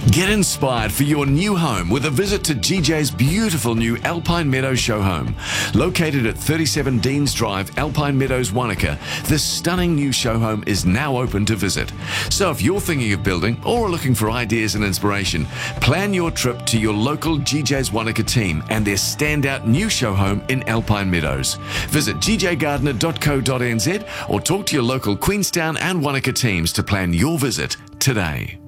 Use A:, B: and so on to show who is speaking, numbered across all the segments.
A: Get inspired for your new home with a visit to GJ's beautiful new Alpine Meadows show home. Located at 37 Deans Drive, Alpine Meadows, Wanaka, this stunning new show home is now open to visit. So if you're thinking of building or are looking for ideas and inspiration, plan your trip to your local GJ's Wanaka team and their standout new show home in Alpine Meadows. Visit gjgardner.co.nz or talk to your local Queenstown and Wanaka teams to plan your visit today.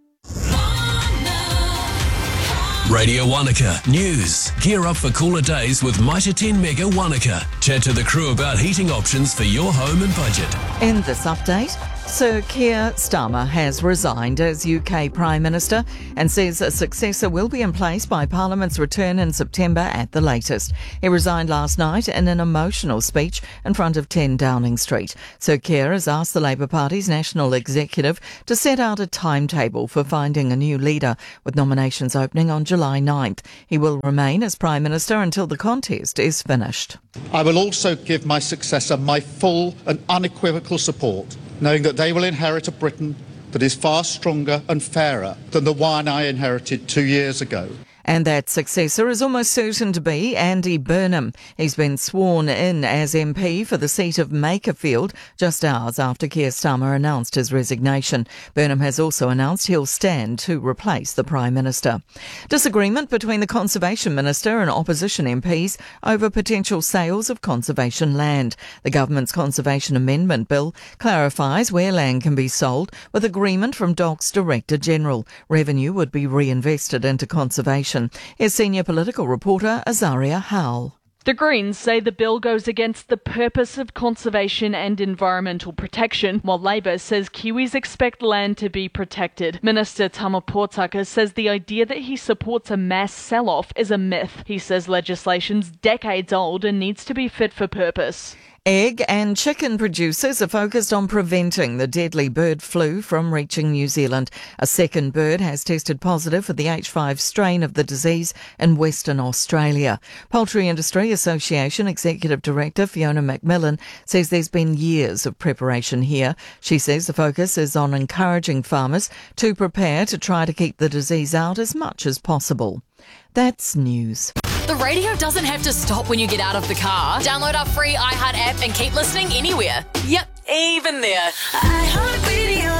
B: Radio Wanaka News. Gear up for cooler days with Mitre 10 Mega Wanaka. Chat to the crew about heating options for your home and budget.
C: In this update, Sir Keir Starmer has resigned as UK Prime Minister and says a successor will be in place by Parliament's return in September at the latest. He resigned last night in an emotional speech in front of 10 Downing Street. Sir Keir has asked the Labour Party's national executive to set out a timetable for finding a new leader, with nominations opening on July 9th. He will remain as Prime Minister until the contest is finished.
D: I will also give my successor my full and unequivocal support, knowing that they will inherit a Britain that is far stronger and fairer than the one I inherited 2 years ago.
C: And that successor is almost certain to be Andy Burnham. He's been sworn in as MP for the seat of Makerfield just hours after Keir Starmer announced his resignation. Burnham has also announced he'll stand to replace the Prime Minister. Disagreement between the Conservation Minister and opposition MPs over potential sales of conservation land. The government's Conservation Amendment Bill clarifies where land can be sold, with agreement from DOC's Director General. Revenue would be reinvested into conservation. Here's senior political reporter Azaria Howell.
E: The Greens say the bill goes against the purpose of conservation and environmental protection, while Labour says Kiwis expect land to be protected. Minister Tama Potaka says the idea that he supports a mass sell-off is a myth. He says legislation's decades old and needs to be fit for purpose.
C: Egg and chicken producers are focused on preventing the deadly bird flu from reaching New Zealand. A second bird has tested positive for the H5 strain of the disease in Western Australia. Poultry Industry Association Executive Director Fiona McMillan says there's been years of preparation here. She says the focus is on encouraging farmers to prepare to try to keep the disease out as much as possible. That's news.
F: The radio doesn't have to stop when you get out of the car. Download our free iHeart app and keep listening anywhere. Yep, even there. iHeartRadio.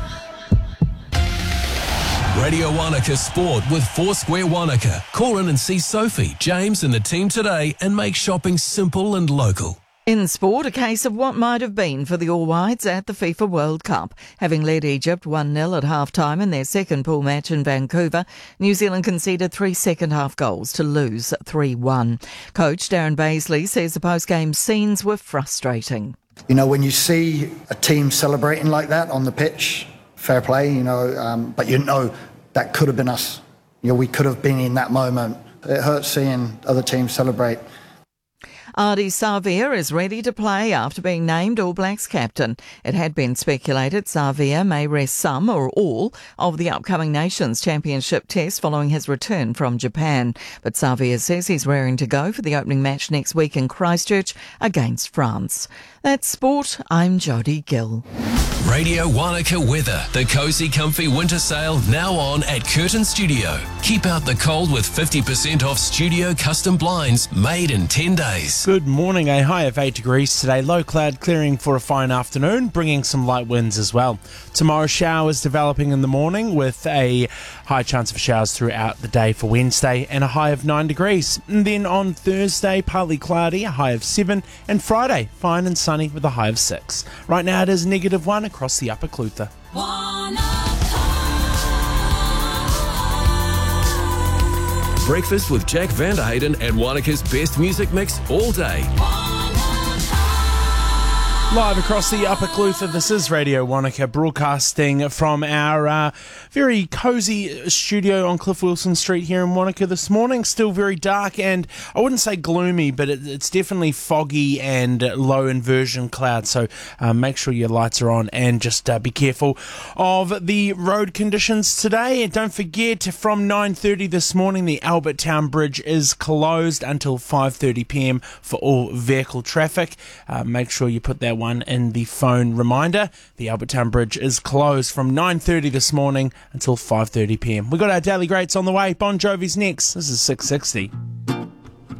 B: Radio Wanaka Sport with Foursquare Wanaka. Call in and see Sophie, James and the team today and make shopping simple and local.
C: In sport, a case of what might have been for the All Whites at the FIFA World Cup. Having led Egypt 1-0 at half-time in their second pool match in Vancouver, New Zealand conceded 3 second-half goals to lose 3-1. Coach Darren Baisley says the post-game scenes were frustrating.
G: You know, when you see a team celebrating like that on the pitch, fair play, but you know that could have been us. You know, we could have been in that moment. It hurts seeing other teams celebrate.
C: Ardie Savea is ready to play after being named All Blacks captain. It had been speculated Savea may rest some or all of the upcoming Nations Championship test following his return from Japan. But Savea says he's raring to go for the opening match next week in Christchurch against France. That's sport. I'm Jodie Gill.
B: Radio Wanaka weather. The Cosy Comfy Winter Sale now on at Curtin Studio. Keep out the cold with 50% off studio custom blinds made in 10 days.
H: Good morning. A high of 8 degrees today. Low cloud clearing for a fine afternoon, bringing some light winds as well. Tomorrow, showers developing in the morning with a high chance of showers throughout the day for Wednesday and a high of 9 degrees. And then on Thursday, partly cloudy, a high of 7. And Friday, fine and sunny with a high of 6. Right now it is -1 across the Upper Clutha.
B: Breakfast with Jack Vanderhayden at Wanaka's best music mix all day.
H: Live across the Upper Clutha, this is Radio Wanaka, broadcasting from our very cosy studio on Cliff Wilson Street here in Wanaka this morning. Still very dark and I wouldn't say gloomy, but it's definitely foggy and low inversion cloud. So make sure your lights are on and just be careful of the road conditions today. And don't forget, from 9:30 this morning, the Albert Town Bridge is closed until 5:30 p.m. for all vehicle traffic. Make sure you put that one in the phone reminder. The Albert Town Bridge is closed from 9:30 this morning until 5:30 p.m. We've got our Daily Greats on the way. Bon Jovi's next. This is 660.